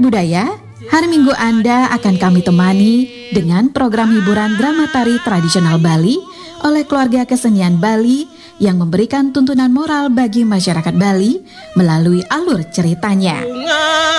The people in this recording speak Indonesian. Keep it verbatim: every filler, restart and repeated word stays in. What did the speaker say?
budaya, hari Minggu Anda akan kami temani dengan program hiburan drama tari tradisional Bali oleh keluarga kesenian Bali yang memberikan tuntunan moral bagi masyarakat Bali melalui alur ceritanya.